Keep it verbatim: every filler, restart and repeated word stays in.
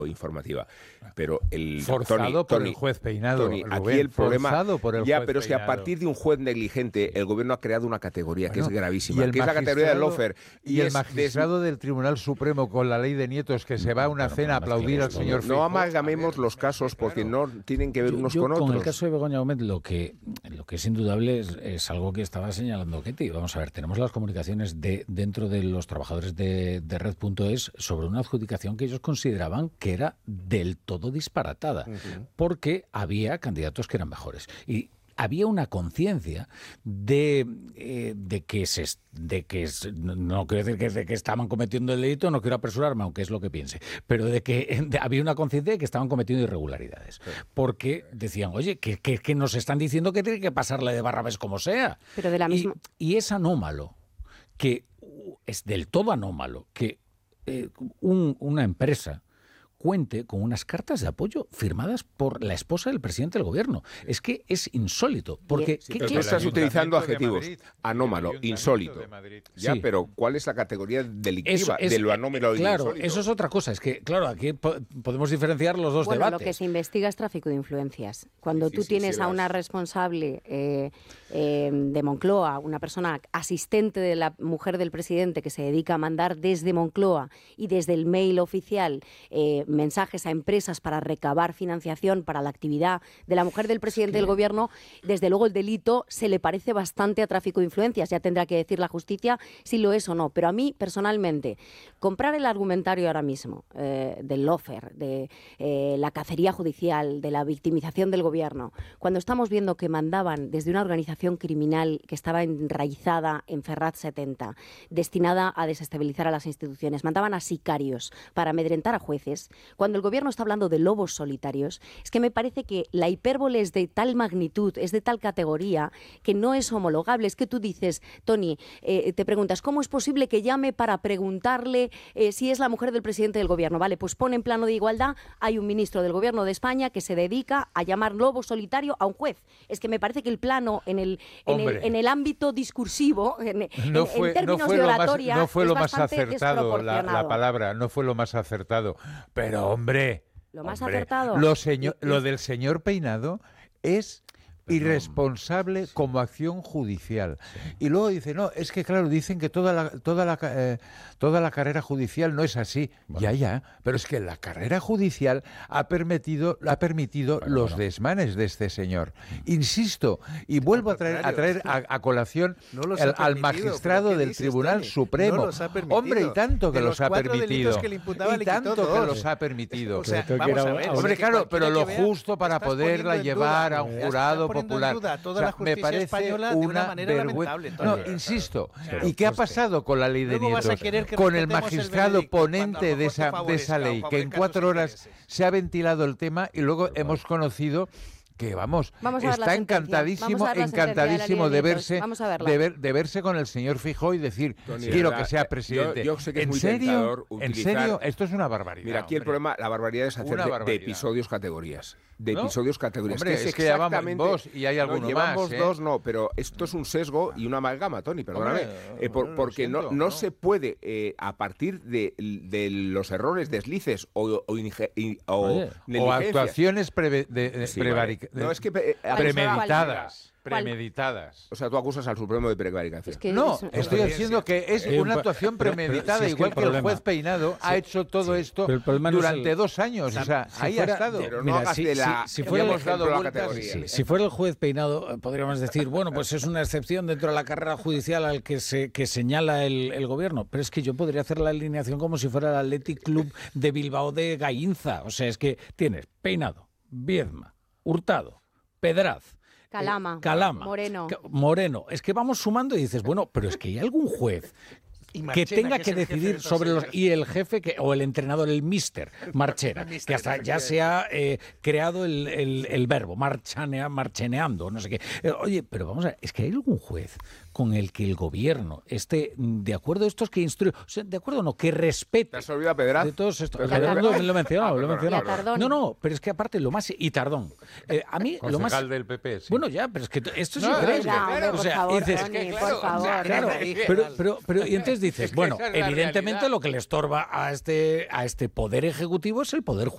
informativa, pero el forzado Tony, por Tony, el juez Peinado, Tony, Rubén, aquí el problema por el ya, juez pero es que Peinado. a partir de un juez negligente el gobierno ha creado una categoría bueno, que es gravísima, que es la categoría del lawfare y, y el magistrado des... del Tribunal Supremo con la ley de nietos que se va a una bueno, cena a aplaudir al señor Feijóo. No amalgamemos los casos porque claro. no tienen que ver yo, unos yo con otros. Con el caso de Begoña Gómez lo que lo que es indudable es, es algo que estaba señalando Ketty. Vamos a ver, tenemos las comunicaciones de dentro de los trabajadores de, de Red punto es sobre una adjudicación que ellos consideraban que era del todo disparatada, uh-huh. porque había candidatos que eran mejores. Y había una conciencia de, eh, de que se de que no quiero decir que, de que estaban cometiendo el delito, no quiero apresurarme, aunque es lo que piense, pero de que de, había una conciencia de que estaban cometiendo irregularidades. Sí. Porque decían, oye, que, que, que nos están diciendo que tiene que pasarle de Barrabás como sea. Pero de la misma... y, y es anómalo, que es del todo anómalo, que eh, un, una empresa cuente con unas cartas de apoyo firmadas por la esposa del presidente del gobierno. Es que es insólito. Porque sí, ¿qué, pero qué tú estás utilizando adjetivos. Anómalo, insólito. Ya, sí. Pero ¿cuál es la categoría delictiva es, de lo anómalo y claro, insólito? Eso es otra cosa. Es que, claro, aquí po podemos diferenciar los dos bueno, debates. Lo que se investiga es tráfico de influencias. Cuando sí, tú sí, tienes sí, a una responsable eh, eh, de Moncloa, una persona asistente de la mujer del presidente que se dedica a mandar desde Moncloa y desde el mail oficial eh, mensajes a empresas para recabar financiación para la actividad de la mujer del presidente del gobierno, desde luego el delito se le parece bastante a tráfico de influencias. Ya tendrá que decir la justicia si lo es o no. Pero a mí, personalmente, comprar el argumentario ahora mismo eh, del lawfare, de eh, la cacería judicial, de la victimización del gobierno, cuando estamos viendo que mandaban desde una organización criminal que estaba enraizada en Ferraz setenta, destinada a desestabilizar a las instituciones, mandaban a sicarios para amedrentar a jueces. Cuando el gobierno está hablando de lobos solitarios, es que me parece que la hipérbole es de tal magnitud, es de tal categoría, que no es homologable. Es que tú dices, Tony, eh, te preguntas, ¿cómo es posible que llame para preguntarle eh, si es la mujer del presidente del gobierno? Vale, pues pone en plano de igualdad, hay un ministro del gobierno de España que se dedica a llamar lobo solitario a un juez. Es que me parece que el plano, en el, en el, en el ámbito discursivo, en, no fue, en términos no fue de oratoria, no fue es lo más bastante acertado la, la palabra, no fue lo más acertado. Pero, hombre, lo más hombre, acertado. Lo, señor, lo del señor Peinado es irresponsable como acción judicial. Sí. Y luego dice, no, es que claro, dicen que toda la toda la eh, toda la carrera judicial no es así. Bueno. Ya, ya, pero es que la carrera judicial ha permitido ha permitido bueno, los bueno. desmanes de este señor. Insisto, y vuelvo a traer a traer a, a colación no el, al magistrado del dices, Tribunal Tony? Supremo. No Hombre, y tanto que de los, los ha permitido. Que le imputaba, y le tanto quitó que dos. los ha permitido. O sea, vamos a ver, hombre, claro, pero lo vea, justo para poderla llevar a un jurado popular. Toda o sea, la justicia me parece española de una manera lamentable. No, insisto. Pero, ¿y qué ha pasado con la ley de nietos? Con el magistrado el ponente de esa, de esa ley, que en cuatro horas se ha ventilado el tema y luego hemos conocido que vamos, vamos está encantadísimo, encantadísimo de verse, de, ver, de verse con el señor Feijóo y decir, Tony, quiero que sea presidente. Yo, yo sé que ¿En es muy serio? Utilizar... ¿En serio? Esto es una barbaridad. Mira, aquí hombre. El problema, la barbaridad es hacer de, de episodios categorías. De ¿No? episodios categorías. Hombre, que es, es que llevamos dos y hay alguno no, llevamos más. ¿eh? dos, no, pero esto es un sesgo y una amalgama, Tony, perdóname. Hombre, eh, por, no, porque siento, no, no, no se puede, eh, a partir de, de los errores, deslices o, o, inge, o, o actuaciones pre, de, de, sí, prevaric, vale. no, es que, eh, premeditadas. Premeditadas. O sea, tú acusas al Supremo de prevaricación. Es que no, es, estoy es, diciendo que es eh, una actuación premeditada, pero, pero, si igual es que, el, que el juez Peinado sí, ha hecho todo sí, esto durante no el, dos años. O sea, si ahí fuera, ha estado. Pero no mira, si, de la, si, si, fuera el, dado la si, si fuera el juez Peinado, podríamos decir, bueno, pues es una excepción dentro de la carrera judicial al que se que señala el, el gobierno. Pero es que yo podría hacer la alineación como si fuera el Athletic Club de Bilbao de Gainza. O sea, es que tienes Peinado, Viedma, Hurtado, Pedraz, Calama, eh, Calama, Moreno. Moreno. Es que vamos sumando y dices, bueno, pero es que hay algún juez que tenga que, que decidir sobre los... Y el jefe que o el entrenador, el mister Marchena, mister, que hasta ya se ha eh, creado el, el, el verbo, marchanea, marcheneando, no sé qué. Eh, oye, pero vamos a ver, es que hay algún juez con el que el gobierno esté de acuerdo, estos que instruyen, o sea, de acuerdo no, que respete. ¿Te has olvidado Pedraz? De todos estos. Lo he mencionado, lo he mencionado. No, no, pero es que aparte lo más... Y Tardón. Eh, a mí lo más... del P P, sí. Bueno, ya, pero es que esto es no, increíble. No, hombre, o sea, por favor, dices, Tony, que, claro, por favor. Claro, pero, pero, pero, y entonces dices, es que bueno, es evidentemente lo que le estorba a este, a este poder ejecutivo es el poder judicial.